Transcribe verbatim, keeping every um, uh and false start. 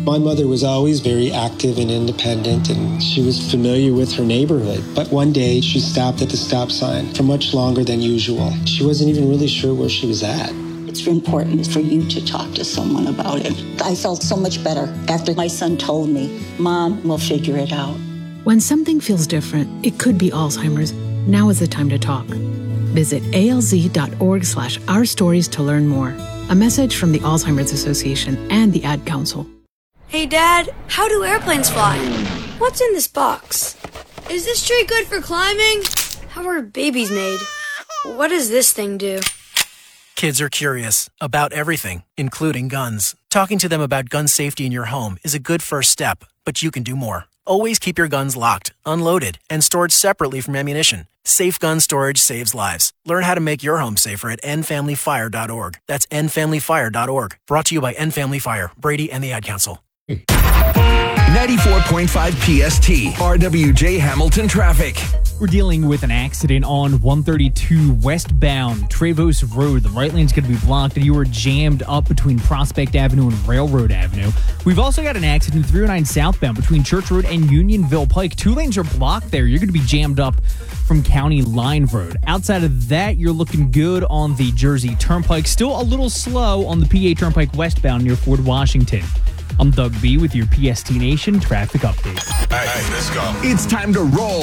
My mother was always very active and independent, and she was familiar with her neighborhood. But one day, she stopped at the stop sign for much longer than usual. She wasn't even really sure where she was at. It's important for you to talk to someone about it. I felt so much better after my son told me, Mom, we'll figure it out. When something feels different, it could be Alzheimer's. Now is the time to talk. Visit alz.org slash our stories to learn more. A message from the Alzheimer's Association and the Ad Council. Hey, Dad, how do airplanes fly? What's in this box? Is this tree good for climbing? How are babies made? What does this thing do? Kids are curious about everything, including guns. Talking to them about gun safety in your home is a good first step, but you can do more. Always keep your guns locked, unloaded, and stored separately from ammunition. Safe gun storage saves lives. Learn how to make your home safer at end family fire dot org. That's end family fire dot org. Brought to you by End Family Fire, Brady, and the Ad Council. ninety-four point five P S T, R W J Hamilton traffic. We're dealing with an accident on one thirty-two westbound Trevose Road. The right lane's going to be blocked, and you are jammed up between Prospect Avenue and Railroad Avenue. We've also got an accident three oh nine southbound between Church Road and Unionville Pike. Two lanes are blocked there. You're going to be jammed up from County Line Road. Outside of that, you're looking good on the Jersey Turnpike. Still a little slow on the P A Turnpike westbound near Fort Washington. I'm Doug B with your P S T Nation traffic update. Hey, let's go. It's time to roll